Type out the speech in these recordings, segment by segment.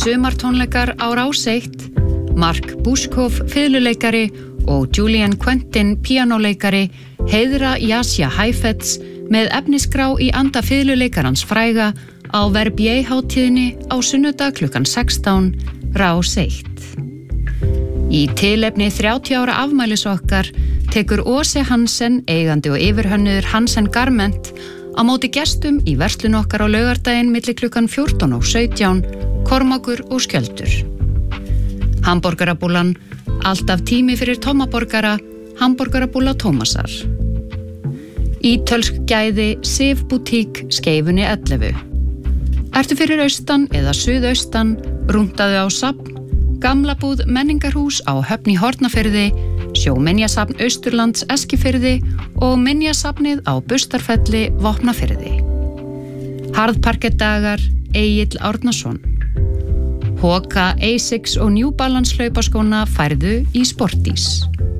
sumartónleikar á Rás 1, Mark Bushkov fiðluleikari og Julian Quentin píanóleikari heiðra Jasja Heifetz með efnisgrá í anda fiðluleikarans fræga á Verbier-hátíðinni á sunnudag klukkan 16, Rás 1. Í tilefni 30 ára afmælis okkar tekur Åse Hansen, eigandi og yfirhönnuður Hansen Garment, á móti gestum í verslun okkar á laugardaginn milli klukkan 14 og 17, Kormákur og Skjöldur. Hamborgarabúlan, alltaf tími fyrir tómaborgara, hamborgarabúla Tómasar. Ítölsk gæði Sif Boutique, Skeifunni 11. Ertu fyrir austan eða suðaustan, rúntaðu á safn, Gamla búð menningarhús á Höfn í Hornafirði, Sjóminjasafn Austurlands Eskifirði og Minjasafnið á Bustarfelli Vopnafirði. Harðparkettdagar Egill Árnason. Hoka, Asics og New Balance hlaupaskóna færðu í Sportís.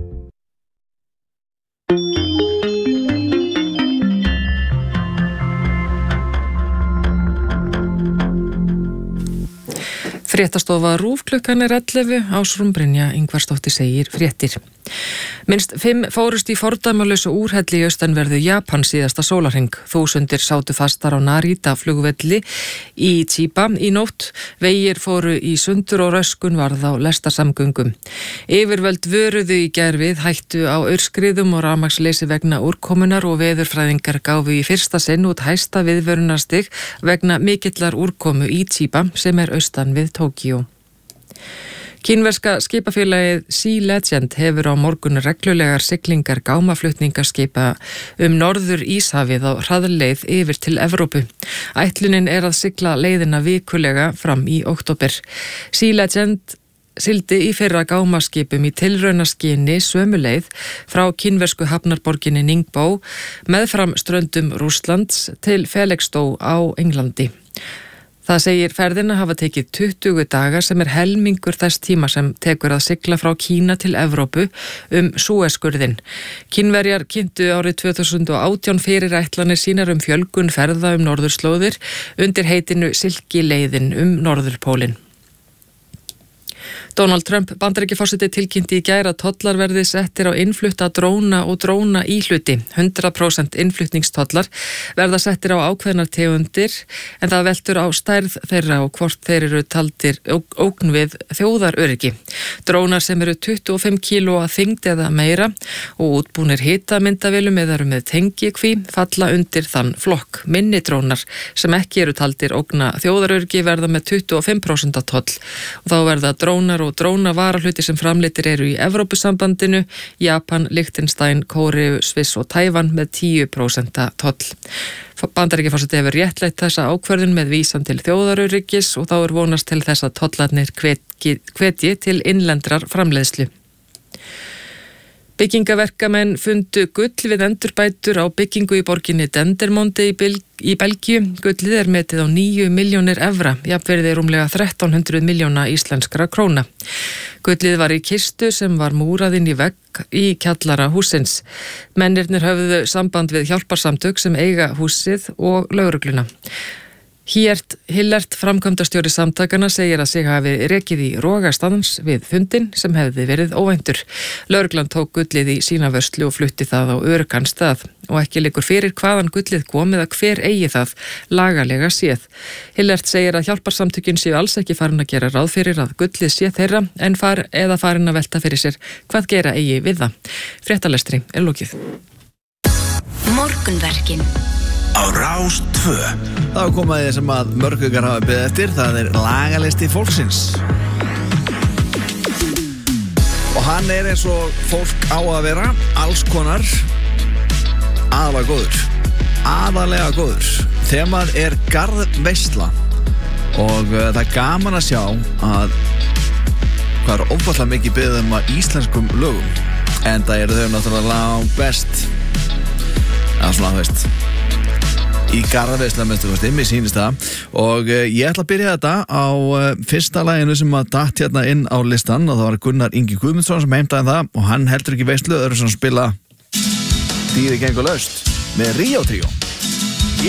Fréttastofa RÚV klukkan 11, Ásrún Brynja Ingvarsdóttir segir fréttir. Minnst 5 fórust í fordæmalausu úrhelli í austanverðu Japan síðasta sólarhring. Þúsundir sátu fastar á Narita flugvelli í Chiba í nótt. Vegir fóru í sundur og röskun varð á lestarsamgöngum. Yfirvöld vöruðu í gær við hættu á aurskriðum og rafmagnsleysi vegna úrkomunar og veðurfræðingar gáfu í fyrsta sinn út hæsta viðvörunarstig vegna mikillar úrkomu í Chiba sem austan við Tókíó. Kínverska skipafélagið Sea Legend hefur á morgun reglulegar siglingar gámaflutningaskipa norður Íshafið á hraðleið yfir til Evrópu. Ætlunin að sigla leiðina vikulega fram í október. Sea Legend sigldi í fyrra gámaskipum í tilraunaskyni sömu leið frá kínversku hafnarborginni Ningbo meðfram ströndum Rússlands til Felixstowe á Englandi. Það segir ferðina hafa tekið 20 dagar sem helmingur þess tíma sem tekur að sigla frá Kína til Evrópu Suezskurðinn. Kínverjar kynntu árið 2018 fyrirætlanir sínar fjölgun ferða norðurslóðir undir heitinu Silkileiðin Norðurpólinn. Donald Trump Bandaríkjaforseti tilkynnti í gær að tollar verði settir á innflutta dróna og dróna íhluti. 100% innflutningstollar verða settir á ákveðnar tegundir en það veltur á stærð þeirra og hvort þeir eru taldir ógn við þjóðaröryggi. Drónar sem eru 25 kíló að þyngd eða meira og útbúnir hitamyndavélum eða eru með tengikví falla undir þann flokk. Minni drónar sem ekki eru taldir ógna þjóðaröryggi verða með 25% toll og þá verða drónar og drónavarahluti sem framleiddir eru í Evrópusambandinu, Japan, Liechtenstein, Kóreu, Sviss og Tævan með 10% toll. Bandaríkjaforseti hefur réttlætt þessa ákvörðun með vísan til þjóðaröryggis og þá vonast til þess að tollarnir hvetji til innlendrar framleiðslu. Byggingaverkamenn fundu gull við endurbætur á byggingu í borginni Dendermonde í Belgíu. Gullið metið á 9 milljónir evra, jafnvirði rúmlega 1300 milljóna íslenskra króna. Gullið var í kistu sem var múrað inn í vegg í kjallara hússins. Mennirnir höfðu samband við hjálparsamtök sem eiga húsið og lögregluna. Hillert framkvæmdastjóri samtakana segir að sig hafi rekið í rogastans við fundin sem hefði verið óvæntur. Lögreglan tók gullið í sína vörslu og flutti það á öruggan stað og ekki liggur fyrir hvaðan gullið kom eða hver eigi það lagalega séð. Hillert segir að hjálparsamtökin séu alls ekki farin að gera ráð fyrir að gullið sé þeirra en farin að velta fyrir sér hvað gera eigi við það. Fréttalestri lokið. Morgunverkin á Rás 2. Þá komaði sem að mörgugar hafa beðið eftir, það lagalisti fólksins. Og hann eins og fólk á að vera, alls konar, aðalega góður. Þemað garðveisla og það gaman að sjá að hvað ófallega mikið beðið að íslenskum lögum. En það þau náttúrulega langt best. Það svona, veist. Í garðveisla mér sýnist það og ég ætla að byrja þetta á fyrsta laginu sem að datt hérna inn á listan og það var Gunnar Ingi Guðmundsson sem heimtaði það og hann heldur ekki veislu öðru sem spila Dýri gengur laust með Ríó Tríó.